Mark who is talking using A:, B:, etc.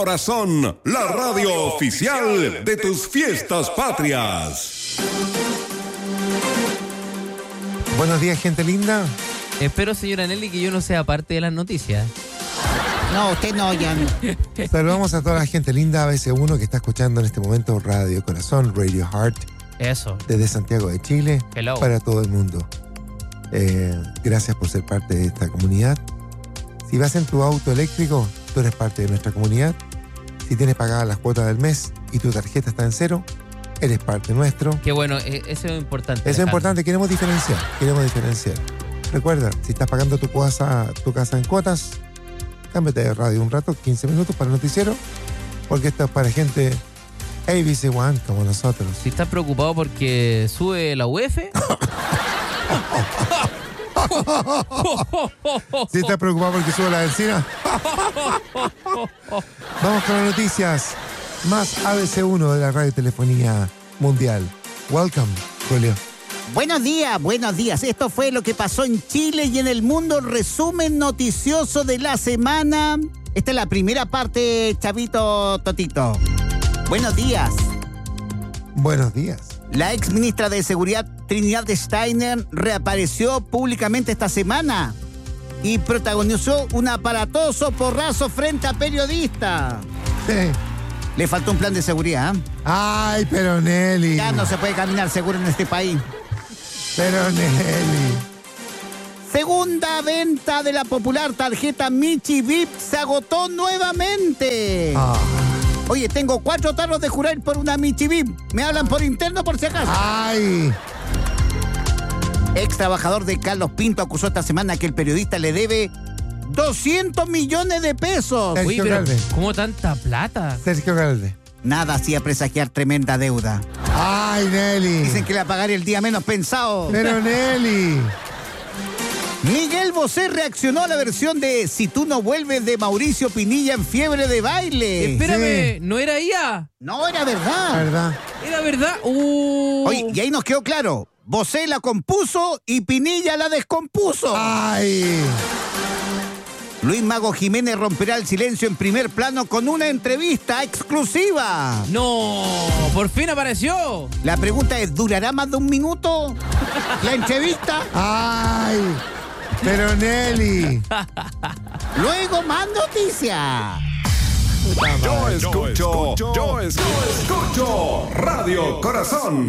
A: Corazón, la radio oficial de tus fiestas patrias.
B: Buenos días, gente linda.
C: Espero, señora Nelly, que yo no sea parte de las noticias.
D: No, usted no, Jan.
B: Saludamos a toda la gente linda, ABC1, que está escuchando en este momento Radio Corazón, Radio Heart.
C: Eso.
B: Desde Santiago de Chile.
C: Hello.
B: Para todo el mundo. Gracias por ser parte de esta comunidad. Si vas en tu auto eléctrico, tú eres parte de nuestra comunidad. Si tienes pagadas las cuotas del mes y tu tarjeta está en cero, eres parte nuestro.
C: Qué bueno, eso es importante.
B: Eso es importante, queremos diferenciar. Recuerda, si estás pagando tu casa en cuotas, cámbiate de radio un rato, 15 minutos para el noticiero, porque esto es para gente ABC One como nosotros.
C: Si estás preocupado porque sube la UF.
B: Si estás preocupado porque sube la benzina. Vamos con las noticias más ABC1 de la radiotelefonía mundial. Welcome, Julio.
D: Buenos días. Esto fue lo que pasó en Chile y en el mundo. Resumen noticioso de la semana. Esta es la primera parte, Chavito Totito. Buenos días.
B: Buenos días.
D: La ex ministra de Seguridad, Trinidad Steiner, reapareció públicamente esta semana y protagonizó un aparatoso porrazo frente a periodistas.
B: Sí.
D: Le faltó un plan de seguridad, ¿eh?
B: Ay, pero Nelly.
D: Ya no se puede caminar seguro en este país.
B: Pero Nelly.
D: Segunda venta de la popular tarjeta Michi VIP se agotó nuevamente. Oye, tengo 4 tarros de Jurel por una Michi VIP. Me hablan por interno por si acaso.
B: ¡Ay!
D: Ex trabajador de Carlos Pinto acusó esta semana que el periodista le debe 200 millones de pesos.
B: Sergio
C: Uy, pero
B: Galvez.
C: ¿cómo tanta plata?
B: Sergio Galvez.
D: Nada hacía presagiar tremenda deuda.
B: ¡Ay, Nelly!
D: Dicen que la pagaré el día menos pensado.
B: Pero Nelly.
D: Miguel Bosé reaccionó a la versión de Si tú no vuelves de Mauricio Pinilla en Fiebre de Baile.
C: Espérame,
B: Sí.
C: ¿no era ella?
D: No, era verdad.
B: ¿Verdad?
C: ¿Era verdad?
D: Oye, y ahí nos quedó claro. Bosé la compuso y Pinilla la descompuso.
B: ¡Ay!
D: Luis Mago Jiménez romperá el silencio en primer plano con una entrevista exclusiva.
C: No, por fin apareció.
D: La pregunta es, ¿durará más de un minuto la entrevista?
B: ¡Ay! Pero Nelly.
D: Luego más noticias.
A: Yo escucho Radio Corazón.